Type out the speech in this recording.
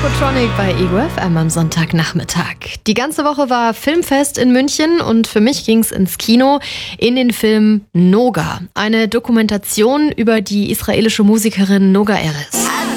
Tokotronic bei Ego FM am Sonntagnachmittag. Die ganze Woche war Filmfest in München und für mich ging's ins Kino in den Film Noga. Eine Dokumentation über die israelische Musikerin Noga Erez.